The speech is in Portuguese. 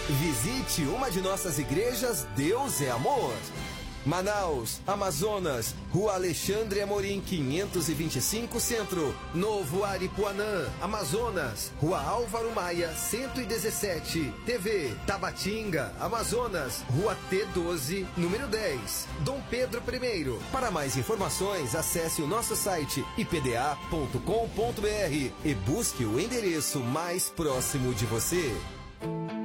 Visite uma de nossas igrejas, Deus é Amor. Manaus, Amazonas, Rua Alexandre Amorim 525 Centro, Novo Aripuanã, Amazonas, Rua Álvaro Maia 117, TV, Tabatinga, Amazonas, Rua T12, número 10, Dom Pedro I. Para mais informações, acesse o nosso site ipda.com.br e busque o endereço mais próximo de você.